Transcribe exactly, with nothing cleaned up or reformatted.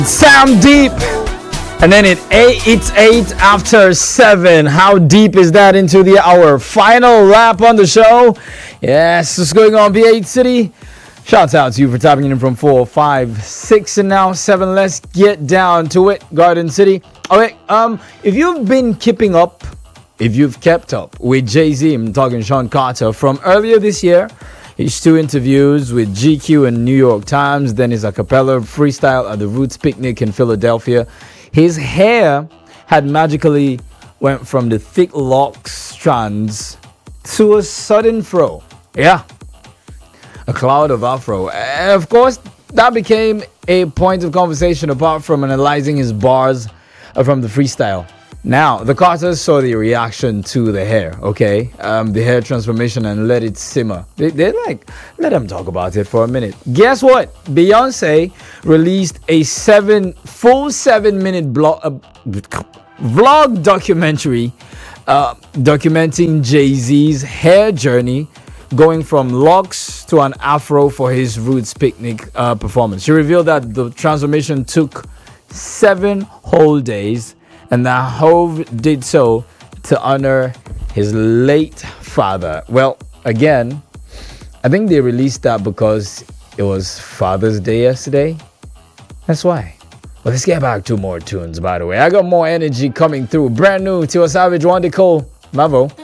Sound deep. And then it eight, it's eight after seven. How deep is that into the hour? Final lap on the show. Yes, what's going on, B eight City? Shouts out to you for tapping in from four, five, six, and now seven. Let's get down to it, Garden City. Okay, um, if you've been keeping up, if you've kept up with Jay-Z, I'm talking Sean Carter, from earlier this year, his two interviews with G Q and New York Times, then his a cappella freestyle at the Roots Picnic in Philadelphia. His hair had magically went from the thick locks strands to a sudden fro. Yeah, a cloud of afro. And of course, that became a point of conversation apart from analyzing his bars from the freestyle. Now, the Carters saw the reaction to the hair, okay? Um, the hair transformation, and let it simmer. They, they're like, let them talk about it for a minute. Guess what? Beyonce released a seven, full seven-minute blog, uh, vlog documentary uh, documenting Jay-Z's hair journey, going from locks to an afro for his Roots Picnic uh, performance. She revealed that the transformation took seven whole days, and that Hove did so to honor his late father. Well, again, I think they released that because it was Father's Day yesterday. That's why. Well, let's get back to more tunes, by the way. I got more energy coming through. Brand new Tiwa Savage, Wanda Cole, Mavo.